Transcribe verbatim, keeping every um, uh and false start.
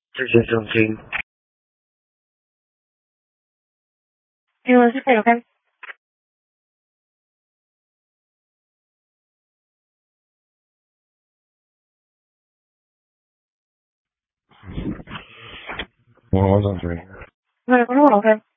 这些圣经。 英文是配有开。 我我总觉得。 对，不是我 OK。